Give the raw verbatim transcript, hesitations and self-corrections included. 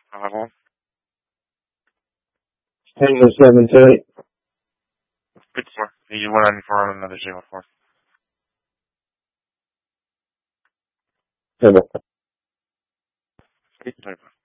five one. Tango seven thirty. Good sir. You one ninety-four on another zero four. Hello. Good sir.